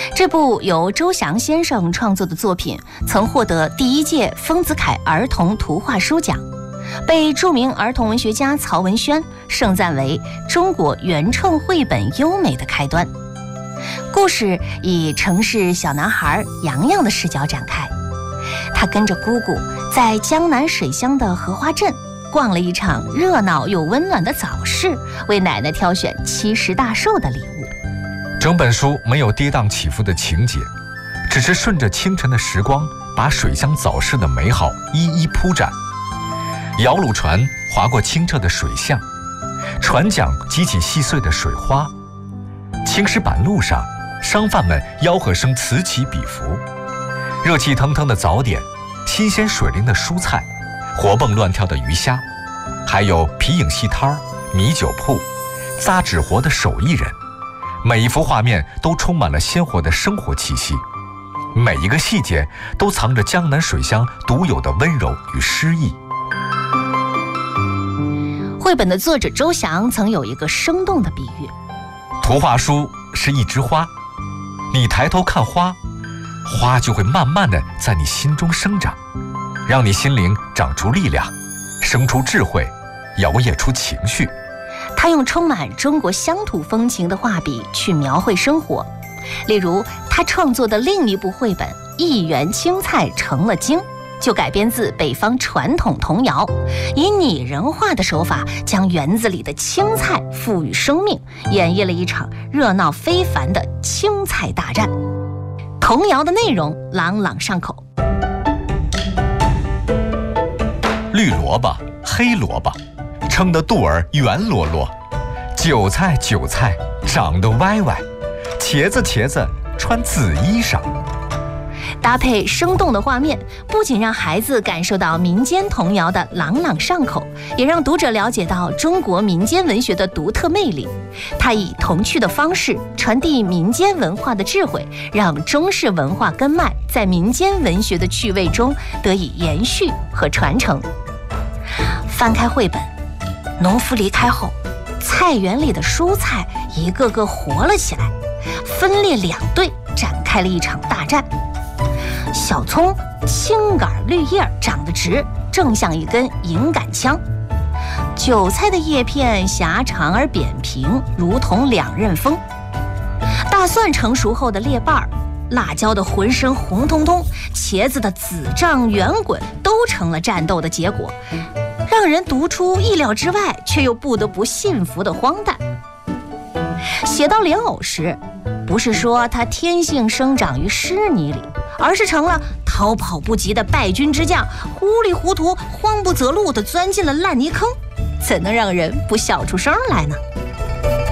这部由周翔先生创作的作品曾获得第1届丰子恺儿童图画书奖，被著名儿童文学家曹文轩盛赞为中国原创绘本优美的开端。故事以城市小男孩洋洋的视角展开，他跟着姑姑在江南水乡的荷花镇逛了一场热闹又温暖的早市，为奶奶挑选70大寿的礼物。 整本书没有跌宕起伏的情节，只是顺着清晨的时光，把水乡早市的美好一一铺展。摇橹船划过清澈的水巷，船桨激起细碎的水花，青石板路上，商贩们吆喝声此起彼伏。热气腾腾的早点，新鲜水灵的蔬菜，活蹦乱跳的鱼虾，还有皮影戏摊儿、米酒铺、扎纸活的手艺人，每一幅画面都充满了鲜活的生活气息，每一个细节都藏着江南水乡独有的温柔与诗意。 绘本的作者周翔曾有一个生动的比喻： 图画书是一枝花，你抬头看花，花就会慢慢地在你心中生长，让你心灵长出力量，生出智慧，摇曳出情绪。 他用充满中国乡土风情的画笔去描绘生活，例如他创作的另一部绘本《一园青菜成了精》，就改编自北方传统童谣，以拟人化的手法将园子里的青菜赋予生命，演绎了一场热闹非凡的青菜大战。童谣的内容朗朗上口： 绿萝卜黑萝卜，撑得肚儿圆落落，韭菜韭菜长得歪歪，茄子茄子穿紫衣裳。 搭配生动的画面，不仅让孩子感受到民间童谣的朗朗上口，也让读者了解到中国民间文学的独特魅力。它以童趣的方式传递民间文化的智慧，让中式文化根脉在民间文学的趣味中得以延续和传承。翻开绘本，农夫离开后，菜园里的蔬菜一个个活了起来，分列2队，展开了一场大战。小葱青杆绿叶长得直，正像一根银杆枪；韭菜的叶片狭长而扁平，如同2刃锋；大蒜成熟后的裂瓣，辣椒的浑身红彤彤，茄子的紫胀圆滚，都成了战斗的结果，让人读出意料之外却又不得不信服的荒诞。写到莲藕时，不是说它天性生长于湿泥里，而是成了逃跑不及的败军之将，糊里糊涂慌不择路地钻进了烂泥坑，怎能让人不笑出声来呢？